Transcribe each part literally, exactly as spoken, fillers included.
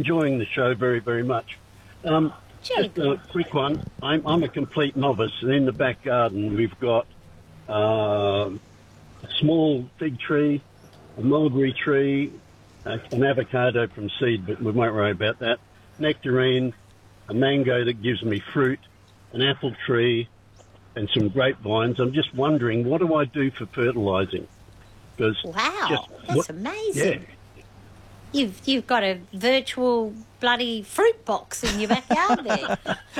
enjoying the show very, very much. Um, just a quick one. I'm, I'm a complete novice, and in the back garden we've got uh, a small fig tree, a mulberry tree, uh, an avocado from seed, but we won't worry about that, nectarine, a mango that gives me fruit, an apple tree, and some grapevines. I'm just wondering, what do I do for fertilising? Because wow, just, that's what, amazing. Yeah. You've you've got a virtual bloody fruit box in your backyard there.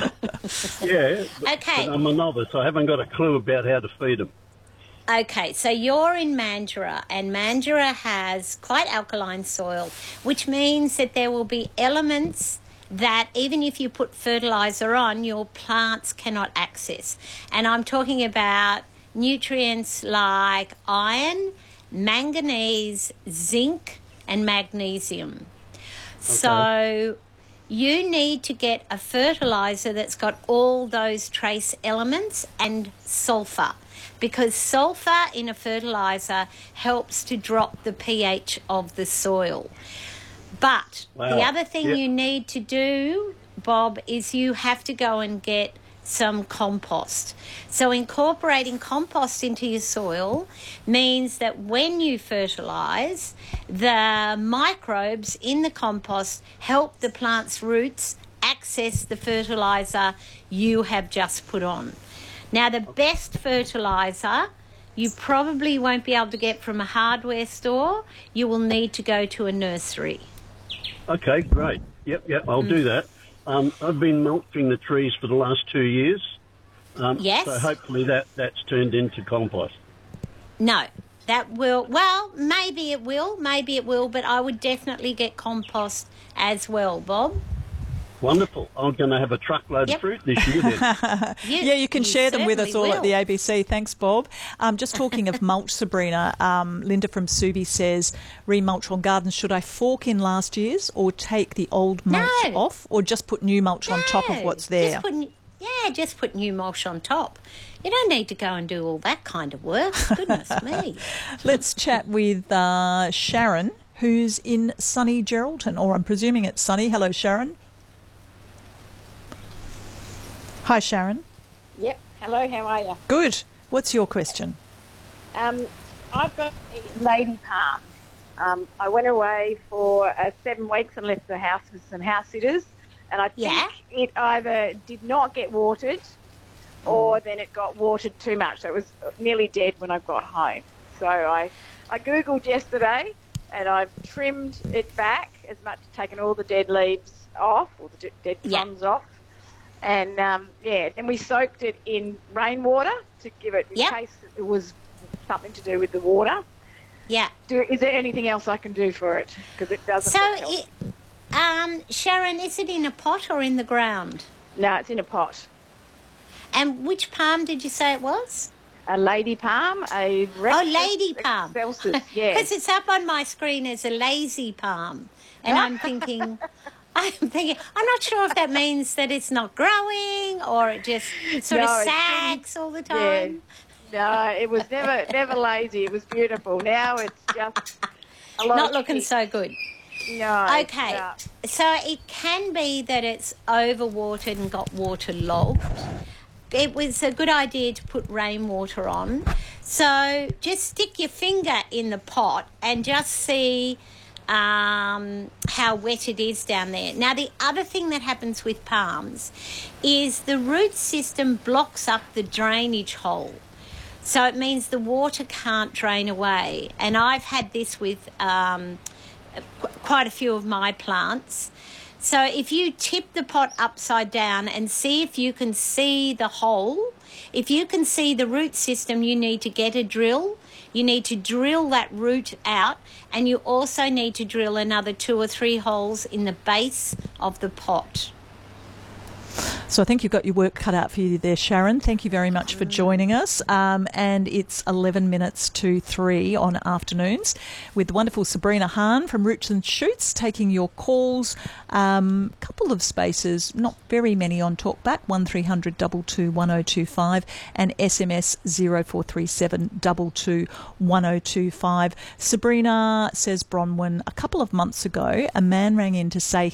Yeah. Okay. But I'm a novice. I haven't got a clue about how to feed them. Okay, so you're in Mandurah, and Mandurah has quite alkaline soil, which means that there will be elements that even if you put fertiliser on, your plants cannot access. And I'm talking about nutrients like iron, manganese, zinc, and magnesium. Okay. So you need to get a fertiliser that's got all those trace elements and sulphur, because sulphur in a fertiliser helps to drop the pH of the soil. But wow. the other thing yep. you need to do, Bob, is you have to go and get some compost. So incorporating compost into your soil means that when you fertilise, the microbes in the compost help the plant's roots access the fertiliser you have just put on. Now, the best fertiliser you probably won't be able to get from a hardware store. You will need to go to a nursery. Okay, great. Yep, yep, I'll mm. do that. Um, I've been mulching the trees for the last two years. Um, yes. So hopefully that, that's turned into compost. No, that will, well, maybe it will, maybe it will, but I would definitely get compost as well, Bob. Wonderful. I'm going to have a truckload yep. of fruit this year then. you, yeah, you can you share them with us all will. at the A B C. Thanks, Bob. Um, just talking of mulch, Sabrina, um, Linda from Subi says, remulch on gardens. Should I fork in last year's or take the old mulch no. off, or just put new mulch no. on top of what's there? Just put, yeah, just put new mulch on top. You don't need to go and do all that kind of work. Goodness me. Let's chat with uh, Sharon, who's in sunny Geraldton, or I'm presuming it's sunny. Hello, Sharon. Hi, Sharon. Yep. Hello, how are you? Good. What's your question? Um, I've got a lady palm. Um, I went away for uh, seven weeks and left the house with some house sitters, and I think yeah. it either did not get watered or then it got watered too much. So it was nearly dead when I got home. So I, I Googled yesterday and I've trimmed it back as much, taken all the dead leaves off, or the dead fronds yeah. off. And, um, yeah, then we soaked it in rainwater to give it, in yep. case it was something to do with the water. Yeah. Do, is there anything else I can do for it? Because it doesn't So, help. it, um, Sharon, is it in a pot or in the ground? No, it's in a pot. And which palm did you say it was? A lady palm, a Rexus Oh, lady palm. excelsus, yeah. Because it's up on my screen as a lazy palm. And I'm thinking... I'm thinking, I'm not sure if that means that it's not growing or it just sort no, of sags all the time. Yeah. No, it was never never lazy. It was beautiful. Now it's just a lot not of looking heat. so good. No. Okay, No. so it can be that it's overwatered and got waterlogged. It was a good idea to put rainwater on. So just stick your finger in the pot and just see... Um, how wet it is down there. Now, the other thing that happens with palms is the root system blocks up the drainage hole. So it means the water can't drain away. And I've had this with um, qu- quite a few of my plants. So if you tip the pot upside down and see if you can see the hole, if you can see the root system, you need to get a drill. You need to drill that root out, and you also need to drill another two or three holes in the base of the pot. So I think you've got your work cut out for you there, Sharon. Thank you very much for joining us. Um, and it's eleven minutes to three on afternoons with the wonderful Sabrina Hahn from Roots and Shoots taking your calls. A um, couple of spaces, not very many on talkback, one three hundred two two one oh two five and S M S zero four three seven two two one oh two five. Sabrina says, Bronwyn, a couple of months ago, a man rang in to say